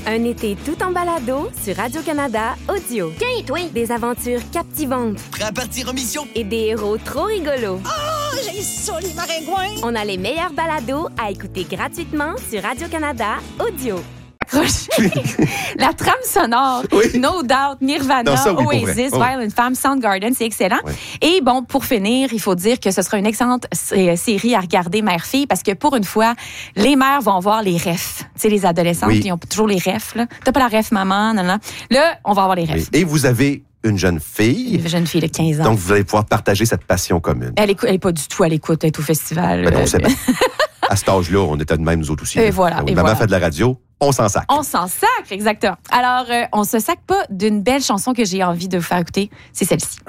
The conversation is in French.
Un été tout en balado sur Radio-Canada Audio. Tiens, toi! Des aventures captivantes Prêt à partir en mission? et des héros trop rigolos. Oh, j'ai ça, les maringouins! On a les meilleurs balados à écouter gratuitement sur Radio-Canada Audio. La trame sonore, Oui. No Doubt, Nirvana, Non, ça, oui, pour vrai. Oasis, Oh. Violent Femmes, Soundgarden, c'est excellent. Ouais. Et bon, pour finir, il faut dire que ce sera une excellente série à regarder mère-fille parce que pour une fois, les mères vont voir les refs. Tu sais, les adolescentes, Oui. ils ont toujours les refs. Là. T'as pas la ref, maman, non, non. Là, on va avoir les refs. Et vous avez une jeune fille, Une jeune fille de 15 ans. donc vous allez pouvoir partager cette passion commune. Elle est pas du tout à l'écoute, elle est au festival. Ben non, c'est bien. À cet âge-là, on était de même, nous autres aussi. Et là. voilà, Oui, et maman voilà. fait de la radio, on s'en sac. On s'en sacre, exactement. Alors, on se sac pas d'une belle chanson que j'ai envie de vous faire écouter. C'est celle-ci.